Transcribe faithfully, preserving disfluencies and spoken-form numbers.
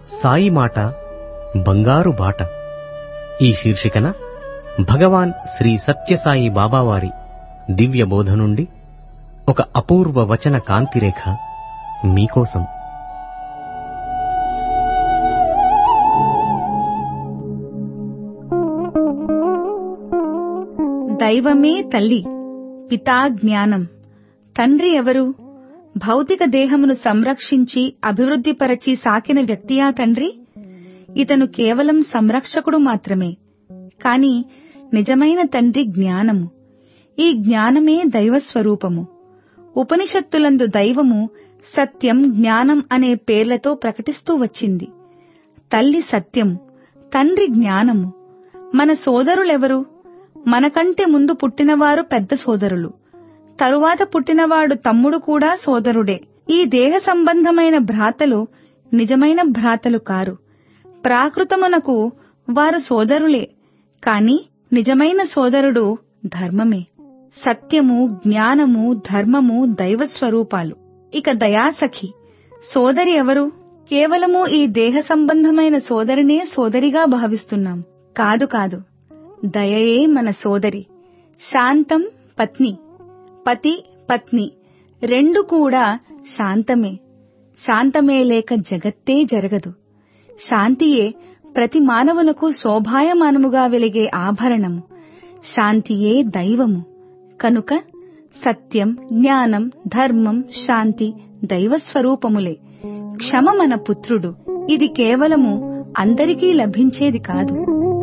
సాయి మాట బంగారు బాట. ఈ శీర్షికన భగవాన్ శ్రీ సత్యసాయి బాబావారి దివ్య బోధ నుండి ఒక అపూర్వ వచన కాంతిరేఖ మీకోసం. దైవమే తల్లి, పితా జ్ఞానం. తండ్రి ఎవరు? భౌతిక దేహమును సంరక్షించి అభివృద్ధిపరచి సాకిన వ్యక్తియా తండ్రి? ఇతను కేవలం సంరక్షకుడు మాత్రమే. కాని నిజమైన తండ్రి జ్ఞానము. ఈ జ్ఞానమే దైవస్వరూపము. ఉపనిషత్తులందు దైవము సత్యం, జ్ఞానం అనే పేర్లతో ప్రకటిస్తూ వచ్చింది. తల్లి సత్యము, తండ్రి జ్ఞానము. మన సోదరులెవరు? మనకంటే ముందు పుట్టినవారు పెద్ద సోదరులు, తరువాత పుట్టినవాడు తమ్ముడు కూడా సోదరుడే. ఈ దేహ సంబంధమైన భ్రాతలు నిజమైన భ్రాతలు కారు. ప్రాకృతమునకు వారు సోదరులే, కాని నిజమైన సోదరుడు ధర్మమే. సత్యము, జ్ఞానము, ధర్మము దైవస్వరూపాలు. ఇక దయాసఖి సోదరి ఎవరు? కేవలము ఈ దేహ సంబంధమైన సోదరినే సోదరిగా భావిస్తున్నాం. కాదు కాదు, దయయే మన సోదరి. శాంతం పత్ని, పతి పత్ని రెండు కూడా శాంతమే. శాంతమే లేక జగత్తే జరగదు. శాంతియే ప్రతి మానవునకు శోభాయమానముగా వెలిగే ఆభరణము. శాంతియే దైవము. కనుక సత్యం, జ్ఞానం, ధర్మం, శాంతి దైవస్వరూపములే. క్షమ మన పుత్రుడు. ఇది కేవలము అందరికీ లభించేది కాదు.